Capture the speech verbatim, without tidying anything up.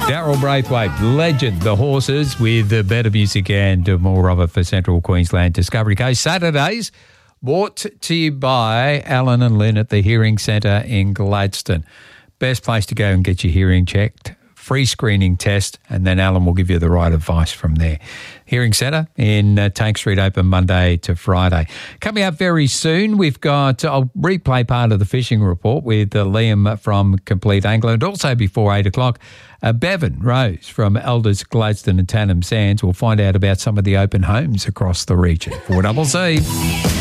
Darryl Braithwaite, legend, the horses, with the better music and more of it for Central Queensland Discovery Coast. Saturdays, brought to you by Alan and Lynn at the Hearing Centre in Gladstone. Best place to go and get your hearing checked. Free screening test, and then Alan will give you the right advice from there. Hearing Centre in uh, Tank Street, open Monday to Friday. Coming up very soon, we've got, I'll replay part of the fishing report with uh, Liam from Complete Angler, and also before eight o'clock, uh, Bevan Rose from Elders, Gladstone and Tannum Sands will find out about some of the open homes across the region. four C C.